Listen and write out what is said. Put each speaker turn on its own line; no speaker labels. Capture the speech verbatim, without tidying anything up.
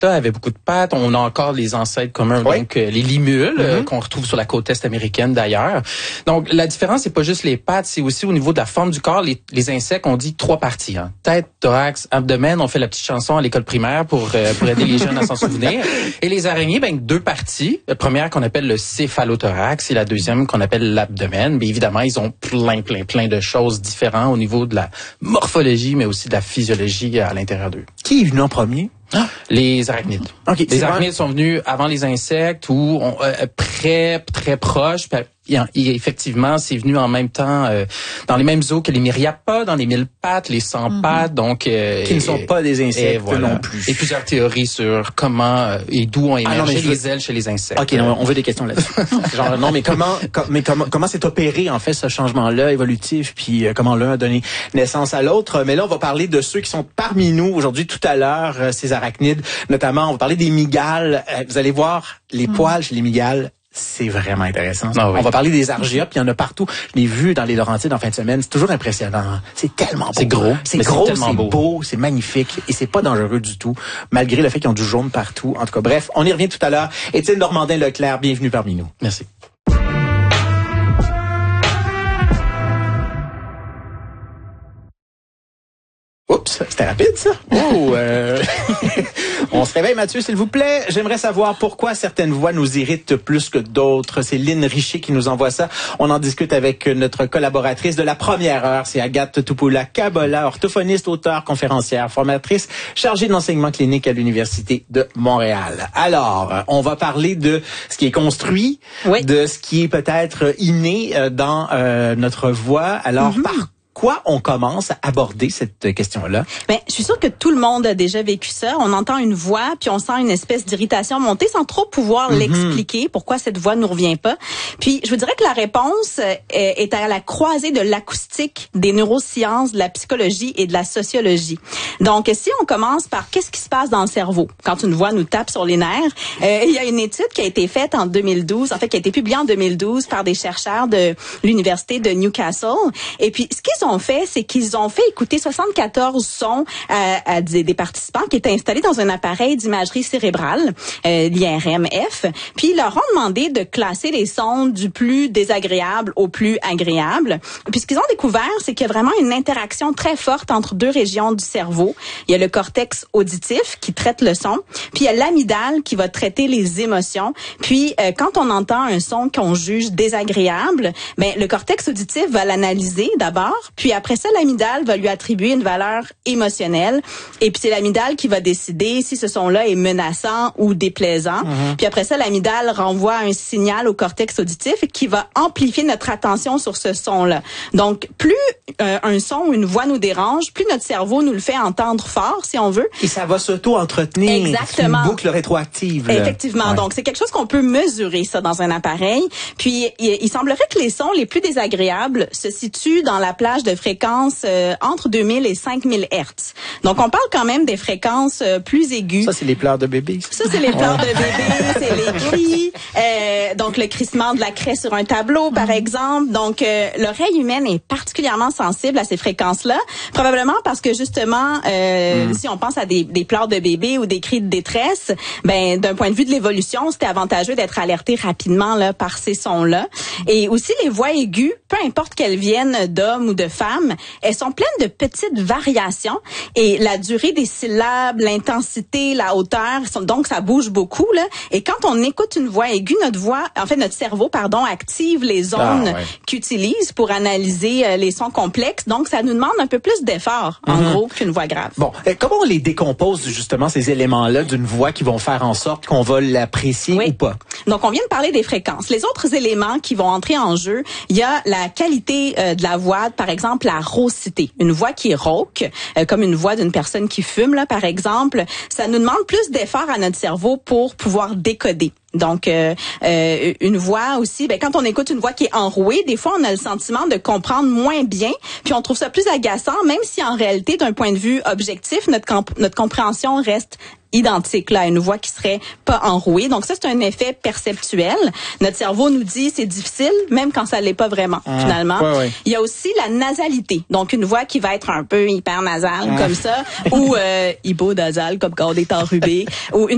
avait beaucoup de pattes. On a encore les ancêtres communs, oui. donc euh, les limules, mm-hmm. euh, qu'on retrouve sur la côte est américaine d'ailleurs. Donc, la différence, c'est pas juste les pattes, c'est aussi au niveau de la forme du corps. Les, les insectes, on dit trois parties. Hein. Tête, thorax, abdomen. On fait la petite chanson à l'école primaire pour, euh, pour aider les jeunes à s'en souvenir. Et les araignées, ben deux parties. La première qu'on appelle le céphalothorax et la deuxième qu'on appelle l'abdomen. Mais évidemment, ils ont plein, plein, plein de choses différentes au niveau de la morphologie, mais aussi de la physiologie à l'intérieur d'eux.
Qui est venu en premier?
Ah, les arachnides.
Okay,
les arachnides sont venus avant les insectes ou on, euh, très très proches. Et, et effectivement, c'est venu en même temps euh, dans les mêmes eaux que les myriapodes, dans les mille pattes, les cent mm-hmm. pattes, donc euh,
qui ne sont pas des insectes
voilà.
non plus.
Et plusieurs théories sur comment euh, et d'où ont émergé ah non, les veux... ailes chez les insectes.
Ok, non, on veut des questions là-dessus. Genre non, mais comment, com- mais comment, comment s'est opéré en fait ce changement-là évolutif, puis euh, comment l'un a donné naissance à l'autre. Mais là, on va parler de ceux qui sont parmi nous aujourd'hui, tout à l'heure, euh, ces arachnides, notamment, on va parler des mygales. Euh, vous allez voir les mm. poils chez les mygales. C'est vraiment intéressant. Ah oui. On va parler des argiopes, il y en a partout. Je l'ai vu dans les Laurentides en fin de semaine. C'est toujours impressionnant. C'est tellement beau.
C'est gros.
C'est gros, c'est, c'est beau, beau c'est magnifique et c'est pas dangereux du tout, malgré le fait qu'ils ont du jaune partout. En tout cas, bref, on y revient tout à l'heure. Étienne Normandin-Leclerc, bienvenue parmi nous.
Merci.
Oups, c'était rapide, ça. Oh, euh... On se réveille, Mathieu, s'il vous plaît. J'aimerais savoir pourquoi certaines voix nous irritent plus que d'autres. C'est Lynn Richer qui nous envoie ça. On en discute avec notre collaboratrice de la première heure. C'est Agathe Tupoula-Kabola, orthophoniste, auteure, conférencière, formatrice, chargée d'enseignement clinique à l'Université de Montréal. Alors, on va parler de ce qui est construit, oui. de ce qui est peut-être inné dans euh, notre voix. Alors, mm-hmm. par Quoi on commence à aborder cette question-là?
Ben, je suis sûre que tout le monde a déjà vécu ça. On entend une voix, puis on sent une espèce d'irritation monter sans trop pouvoir mm-hmm. l'expliquer, pourquoi cette voix nous revient pas. Puis, je vous dirais que la réponse est à la croisée de l'acoustique, des neurosciences, de la psychologie et de la sociologie. Donc, si on commence par qu'est-ce qui se passe dans le cerveau quand une voix nous tape sur les nerfs, euh, il y a une étude qui a été faite en deux mille douze, en fait, qui a été publiée en deux mille douze par des chercheurs de l'Université de Newcastle. Et puis, ce qu'ils ont fait, c'est qu'ils ont fait écouter soixante-quatorze sons à, à des, des participants qui étaient installés dans un appareil d'imagerie cérébrale, euh, l'I R M F, puis ils leur ont demandé de classer les sons du plus désagréable au plus agréable. Puis ce qu'ils ont découvert, c'est qu'il y a vraiment une interaction très forte entre deux régions du cerveau. Il y a le cortex auditif qui traite le son, puis il y a l'amygdale qui va traiter les émotions. Puis euh, quand on entend un son qu'on juge désagréable, ben le cortex auditif va l'analyser d'abord. Puis après ça, l'amygdale va lui attribuer une valeur émotionnelle. Et puis c'est l'amygdale qui va décider si ce son-là est menaçant ou déplaisant. Mm-hmm. Puis après ça, l'amygdale renvoie un signal au cortex auditif qui va amplifier notre attention sur ce son-là. Donc, plus euh, un son ou une voix nous dérange, plus notre cerveau nous le fait entendre fort, si on veut.
Et ça va s'auto-entretenir.
Exactement.
C'est une boucle rétroactive. Là.
Effectivement. Ouais. Donc, c'est quelque chose qu'on peut mesurer, ça, dans un appareil. Puis, il, il semblerait que les sons les plus désagréables se situent dans la plage de fréquences euh, entre deux mille et cinq mille hertz. Donc, on parle quand même des fréquences euh, plus aiguës.
Ça, c'est les pleurs de bébé.
Ça, c'est les pleurs de bébé, c'est les cris. Euh, donc, le crissement de la craie sur un tableau, par exemple. Donc, euh, l'oreille humaine est particulièrement sensible à ces fréquences-là. Probablement parce que, justement, euh, mm. si on pense à des, des pleurs de bébé ou des cris de détresse, ben, d'un point de vue de l'évolution, c'était avantageux d'être alerté rapidement là par ces sons-là. Et aussi, les voix aiguës, peu importe qu'elles viennent d'hommes ou de femmes, elles sont pleines de petites variations et la durée des syllabes, l'intensité, la hauteur, donc ça bouge beaucoup là. Et quand on écoute une voix aiguë, notre voix, en fait notre cerveau, pardon, active les zones ah, ouais. qu'il utilise pour analyser euh, les sons complexes. Donc ça nous demande un peu plus d'effort, en mm-hmm. gros, qu'une voix grave.
Bon, euh, comment on les décompose justement ces éléments-là d'une voix qui vont faire en sorte qu'on va l'apprécier oui. ou pas?
Donc on vient de parler des fréquences. Les autres éléments qui vont entrer en jeu, il y a la qualité euh, de la voix, par exemple la raucité. Une voix qui est rauque, euh, comme une voix d'une personne qui fume, là, par exemple, ça nous demande plus d'effort à notre cerveau pour pouvoir décoder. Donc, euh, euh, une voix aussi, ben, quand on écoute une voix qui est enrouée, des fois, on a le sentiment de comprendre moins bien, puis on trouve ça plus agaçant, même si en réalité, d'un point de vue objectif, notre, comp- notre compréhension reste identique là à une voix qui serait pas enrouée. Donc ça, c'est un effet perceptuel. Notre cerveau nous dit c'est difficile, même quand ça l'est pas vraiment, ah, finalement. Ouais, ouais. Il y a aussi la nasalité. Donc une voix qui va être un peu hyper nasale, ah. comme ça, ou euh, hyponasale, comme quand on est enrhumé, ou une